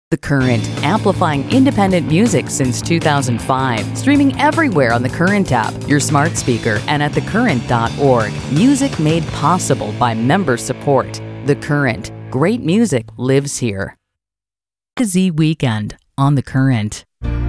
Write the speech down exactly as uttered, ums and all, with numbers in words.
The Current, amplifying independent music since two thousand five. Streaming everywhere on the Current app, your smart speaker, and at the current dot org. Music made possible by member support. The Current. Great music lives here. Z Weekend on The Current.